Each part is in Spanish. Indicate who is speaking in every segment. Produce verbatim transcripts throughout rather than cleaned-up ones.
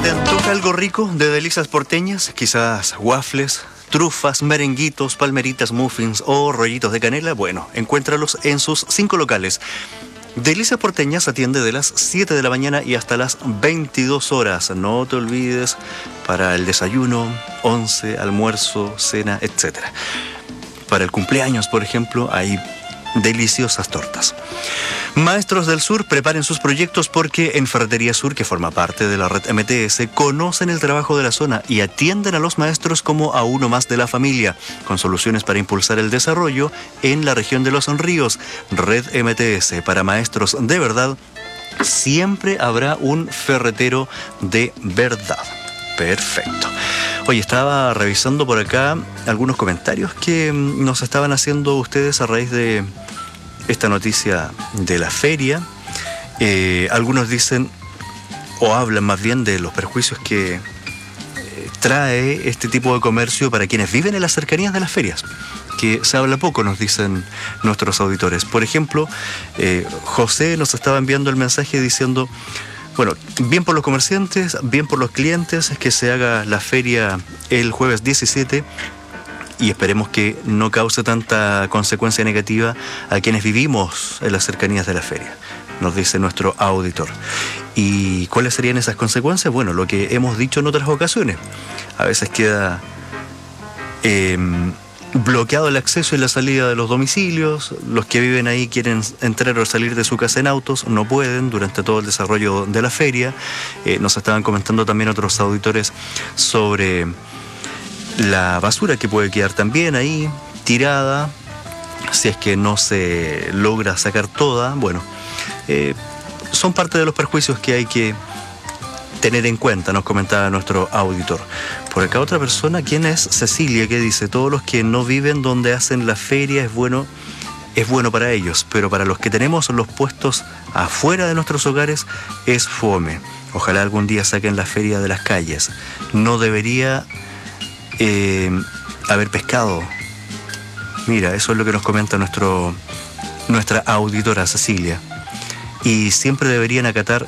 Speaker 1: te antoja algo rico de delicias porteñas? Quizás waffles, trufas, merenguitos, palmeritas, muffins o rollitos de canela. Bueno, encuéntralos en sus cinco locales. Delicias Porteñas atiende de las siete de la mañana y hasta las veintidós horas. No te olvides, para el desayuno, once, almuerzo, cena, etcétera. Para el cumpleaños, por ejemplo, hay deliciosas tortas. Maestros del Sur, preparen sus proyectos porque en Ferretería Sur, que forma parte de la red M T S, conocen el trabajo de la zona y atienden a los maestros como a uno más de la familia, con soluciones para impulsar el desarrollo en la región de Los Ríos. Red M T S, para maestros de verdad, siempre habrá un ferretero de verdad. Perfecto. Oye, estaba revisando por acá algunos comentarios que nos estaban haciendo ustedes a raíz de esta noticia de la feria. Eh, algunos dicen, o hablan más bien de los perjuicios que eh, trae este tipo de comercio para quienes viven en las cercanías de las ferias, que se habla poco, nos dicen nuestros auditores. Por ejemplo, eh, José nos estaba enviando el mensaje diciendo, bueno, bien por los comerciantes, bien por los clientes, que se haga la feria el jueves diecisiete y esperemos que no cause tanta consecuencia negativa a quienes vivimos en las cercanías de la feria, nos dice nuestro auditor. ¿Y cuáles serían esas consecuencias? Bueno, lo que hemos dicho en otras ocasiones. A veces queda eh, bloqueado el acceso y la salida de los domicilios. Los que viven ahí quieren entrar o salir de su casa en autos, no pueden durante todo el desarrollo de la feria. Eh, nos estaban comentando también otros auditores sobre la basura que puede quedar también ahí tirada, si es que no se logra sacar toda. Bueno, eh, son parte de los perjuicios que hay que tener en cuenta, nos comentaba nuestro auditor. Por acá otra persona, ¿quién es? Cecilia, que dice, todos los que no viven donde hacen la feria es bueno, es bueno para ellos, pero para los que tenemos los puestos afuera de nuestros hogares es fome. Ojalá algún día saquen la feria de las calles. No debería eh, haber pescado. Mira, eso es lo que nos comenta nuestro, nuestra auditora Cecilia. Y siempre deberían acatar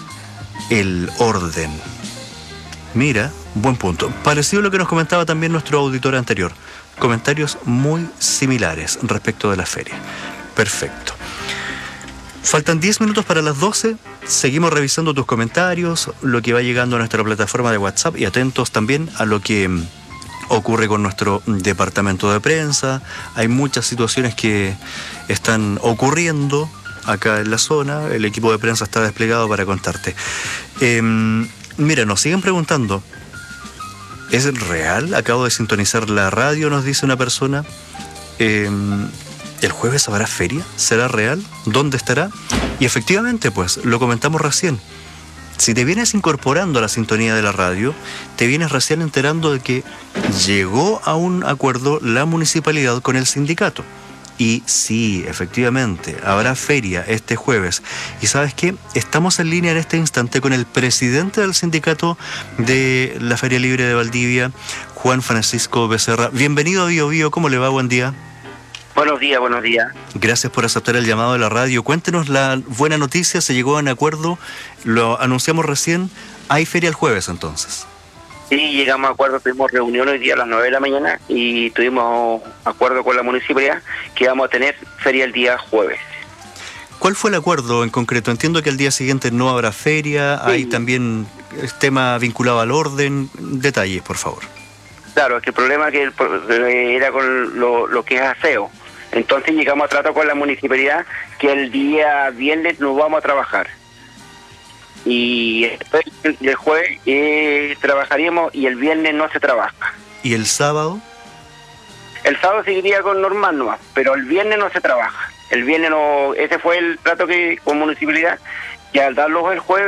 Speaker 1: el orden. Mira, buen punto. Parecido a lo que nos comentaba también nuestro auditor anterior. Comentarios muy similares respecto de la feria. Perfecto. Faltan diez minutos para las doce. Seguimos revisando tus comentarios, lo que va llegando a nuestra plataforma de WhatsApp y atentos también a lo que ocurre con nuestro departamento de prensa. Hay muchas situaciones que están ocurriendo acá en la zona. El equipo de prensa está desplegado para contarte. Eh, mira, nos siguen preguntando, ¿es real? Acabo de sintonizar la radio, nos dice una persona. Eh, ¿El jueves habrá feria? ¿Será real? ¿Dónde estará? Y efectivamente, pues, lo comentamos recién. Si te vienes incorporando a la sintonía de la radio, te vienes recién enterando de que llegó a un acuerdo la municipalidad con el sindicato. Y sí, efectivamente, habrá feria este jueves. ¿Y sabes qué? Estamos en línea en este instante con el presidente del sindicato de la Feria Libre de Valdivia, Juan Francisco Becerra. Bienvenido a Bio Bio, ¿cómo le va? Buen día.
Speaker 2: Buenos días, buenos días.
Speaker 1: Gracias por aceptar el llamado de la radio. Cuéntenos la buena noticia, se llegó a un acuerdo, lo anunciamos recién, hay feria el jueves entonces.
Speaker 2: Sí, llegamos a acuerdo, tuvimos reunión hoy día a las nueve de la mañana y tuvimos acuerdo con la municipalidad que vamos a tener feria el día jueves.
Speaker 1: ¿Cuál fue el acuerdo en concreto? Entiendo que el día siguiente no habrá feria, sí. Hay también tema vinculado al orden. Detalles, por favor.
Speaker 2: Claro, es que el problema que era con lo, lo que es aseo. Entonces llegamos a trato con la municipalidad que el día viernes nos vamos a trabajar. Y después el jueves eh, trabajaríamos y el viernes no se trabaja.
Speaker 1: ¿Y el sábado?
Speaker 2: El sábado seguiría con normal nomás, pero el viernes no se trabaja. El viernes no, ese fue el trato que con municipalidad, que al darlos el jueves